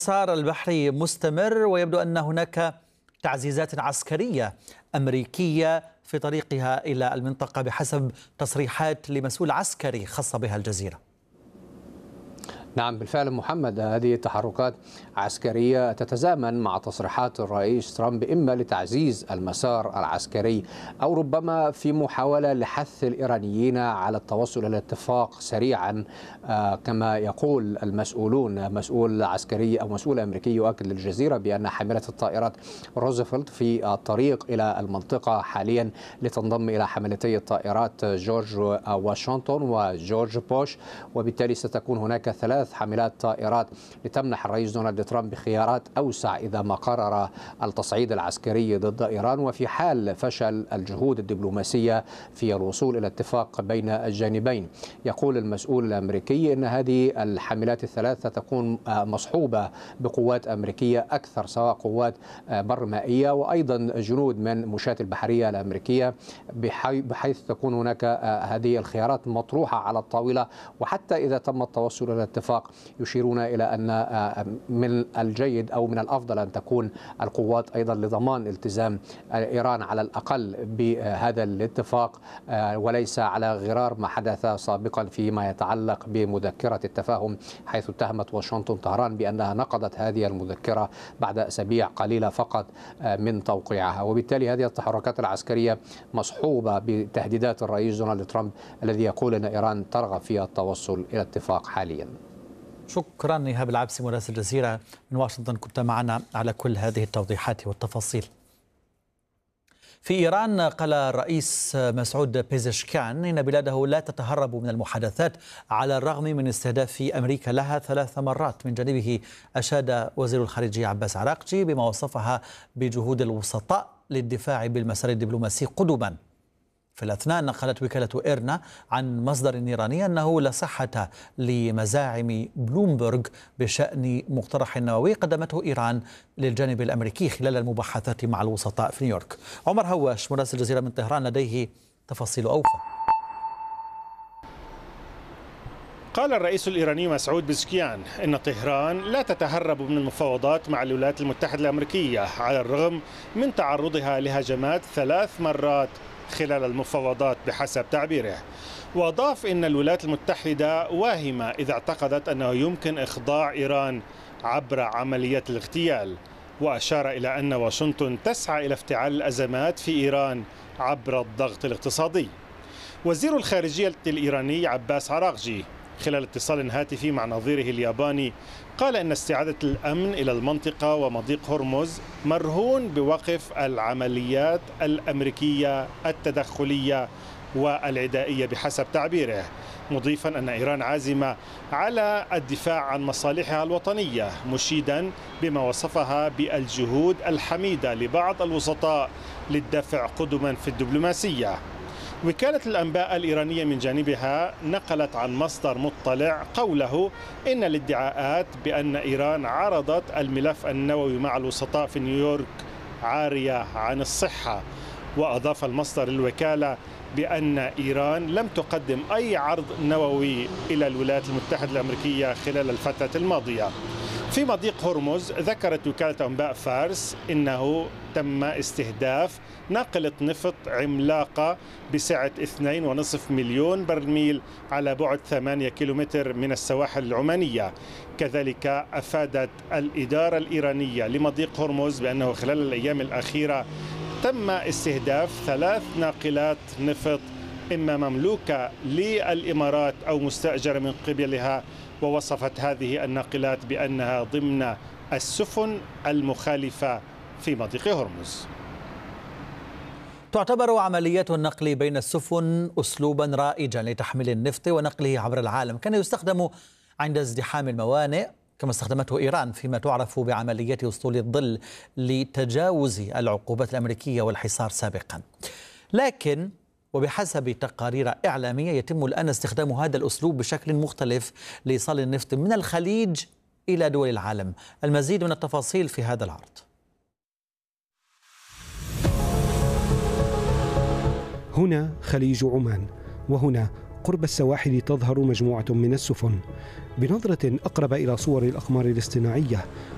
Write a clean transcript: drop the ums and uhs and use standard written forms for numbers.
الحصار البحري مستمر، ويبدو أن هناك تعزيزات عسكرية أمريكية في طريقها إلى المنطقة بحسب تصريحات لمسؤول عسكري خاصة بها الجزيرة. نعم بالفعل محمد، هذه التحركات عسكرية تتزامن مع تصريحات الرئيس ترامب إما لتعزيز المسار العسكري أو ربما في محاولة لحث الإيرانيين على التوصل إلى اتفاق سريعا. كما يقول المسؤولون، مسؤول عسكري أو مسؤول أمريكي يؤكد للجزيرة بأن حاملة الطائرات روزفلت في الطريق إلى المنطقة حاليا لتنضم إلى حاملتي الطائرات جورج واشنطن وجورج بوش، وبالتالي ستكون هناك 3 حاملات طائرات لتمنح الرئيس دونالد ترامب بخيارات أوسع إذا ما قرر التصعيد العسكري ضد إيران، وفي حال فشل الجهود الدبلوماسية في الوصول إلى اتفاق بين الجانبين. يقول المسؤول الأمريكي أن هذه الحاملات ال3 تكون مصحوبة بقوات أمريكية أكثر، سواء قوات برمائية وأيضا جنود من مشاة البحرية الأمريكية، بحيث تكون هناك هذه الخيارات مطروحة على الطاولة. وحتى إذا تم التوصل إلى اتفاق يشيرون إلى أن من الجيد أو من الأفضل أن تكون القوات أيضا لضمان التزام إيران على الأقل بهذا الاتفاق، وليس على غرار ما حدث سابقا فيما يتعلق بمذكرة التفاهم، حيث اتهمت واشنطن طهران بأنها نقضت هذه المذكرة بعد أسابيع قليلة فقط من توقيعها. وبالتالي هذه التحركات العسكرية مصحوبة بتهديدات الرئيس دونالد ترامب الذي يقول أن إيران ترغب في التوصل إلى اتفاق حاليا. شكرا إيهاب العبسي مراسل الجزيرة من واشنطن، كنت معنا على كل هذه التوضيحات والتفاصيل. في إيران قال الرئيس مسعود بيزشكان إن بلاده لا تتهرب من المحادثات على الرغم من استهداف أمريكا لها 3 مرات. من جانبه أشاد وزير الخارجية عباس عراقجي بما وصفها بجهود الوسطاء للدفاع بالمسار الدبلوماسي قدما. في الأثناء نقلت وكالة إيرنا عن مصدر إيراني أنه لا صحة لمزاعم بلومبرغ بشأن مقترح نووي قدمته إيران للجانب الأمريكي خلال المباحثات مع الوسطاء في نيويورك. عمر هواش مراسل الجزيرة من طهران لديه تفاصيل أوفى. قال الرئيس الإيراني مسعود بزشكيان إن طهران لا تتهرب من المفاوضات مع الولايات المتحدة الأمريكية على الرغم من تعرضها لهجمات 3 مرات خلال المفاوضات بحسب تعبيره. وأضاف إن الولايات المتحدة واهمة إذا اعتقدت أنه يمكن إخضاع إيران عبر عمليات الاغتيال، وأشار إلى أن واشنطن تسعى إلى افتعال الأزمات في إيران عبر الضغط الاقتصادي. وزير الخارجية الإيراني عباس عراقجي خلال اتصال هاتفي مع نظيره الياباني قال إن استعادة الأمن إلى المنطقة ومضيق هرمز مرهون بوقف العمليات الأمريكية التدخلية والعدائية بحسب تعبيره، مضيفا أن إيران عازمة على الدفاع عن مصالحها الوطنية، مشيدا بما وصفها بالجهود الحميدة لبعض الوسطاء للدفع قدما في الدبلوماسية. وكالة الأنباء الإيرانية من جانبها نقلت عن مصدر مطلع قوله إن الادعاءات بأن إيران عرضت الملف النووي مع الوسطاء في نيويورك عارية عن الصحة. وأضاف المصدر الوكالة بأن إيران لم تقدم أي عرض نووي إلى الولايات المتحدة الأمريكية خلال الفترة الماضية. في مضيق هرمز ذكرت وكالة أنباء فارس إنه تم استهداف ناقلة نفط عملاقة بسعة 2.5 مليون برميل على بعد 8 كيلومتر من السواحل العمانية. كذلك أفادت الإدارة الإيرانية لمضيق هرمز بأنه خلال الأيام الأخيرة تم استهداف 3 ناقلات نفط إما مملوكة للإمارات أو مستأجرة من قبلها، ووصفت هذه الناقلات بأنها ضمن السفن المخالفة في مضيق هرمز. تعتبر عمليات النقل بين السفن أسلوبا رائجا لتحميل النفط ونقله عبر العالم، كان يستخدم عند ازدحام الموانئ كما استخدمته إيران فيما تعرف بعمليات أسطول الظل لتجاوز العقوبات الأمريكية والحصار سابقا. لكن وبحسب تقارير إعلامية يتم الآن استخدام هذا الأسلوب بشكل مختلف لإيصال النفط من الخليج إلى دول العالم. المزيد من التفاصيل في هذا العرض. هنا خليج عمان، وهنا قرب السواحل تظهر مجموعة من السفن. بنظرة أقرب إلى صور الأقمار الاصطناعية